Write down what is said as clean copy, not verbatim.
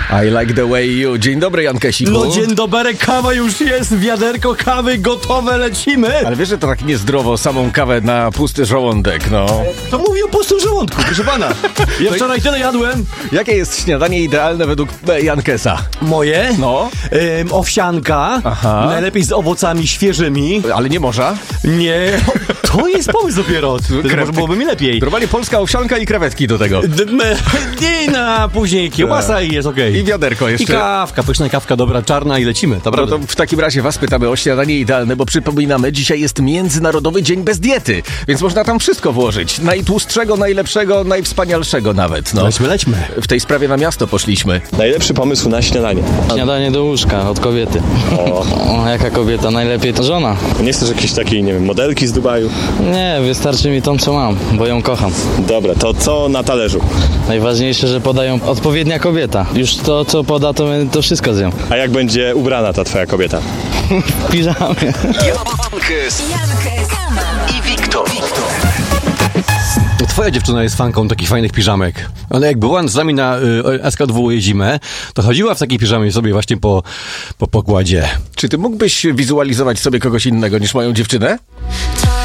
I like the way you. Dzień dobry, Jankesiku. No dzień dobry, kawa już jest, wiaderko kawy gotowe, lecimy. Ale wiesz, że to tak niezdrowo, samą kawę na pusty żołądek, no. To mówi o pustym żołądku, proszę pana. Ja wczoraj tyle jadłem. Jakie jest śniadanie idealne według Jankesa? Moje? No. Owsianka, najlepiej z owocami świeżymi. Ale nie morza? Nie, to jest pomysł dopiero. Może byłoby mi lepiej. Normalnie polska owsianka i krewetki do tego. I na później kiełbasa i jest okej. I wiaderko jeszcze. I kawka, pyszna kawka, dobra, czarna i lecimy. No to w takim razie was pytamy o śniadanie idealne, bo przypominamy, dzisiaj jest Międzynarodowy Dzień Bez Diety, więc można tam wszystko włożyć. Najtłustszego, najlepszego, najwspanialszego nawet. No. Lećmy. W tej sprawie na miasto poszliśmy. Najlepszy pomysł na śniadanie. Śniadanie do łóżka od kobiety. O, jaka kobieta? Najlepiej to żona. Nie chcesz jakiejś takiej, nie wiem, modelki z Dubaju? Nie, wystarczy mi tą, co mam, bo ją kocham. Dobra, to co na talerzu? Najważniejsze, że podają odpowiednia kobieta. Już to, co poda, to wszystko zjem. A jak będzie ubrana ta twoja kobieta? W piżamie. Jankes i Wiktor. Twoja dziewczyna jest fanką takich fajnych piżamek. Ona jak była z nami na SK2 zimę, to chodziła w takiej piżamie sobie właśnie po pokładzie. Czy ty mógłbyś wizualizować sobie kogoś innego niż moją dziewczynę?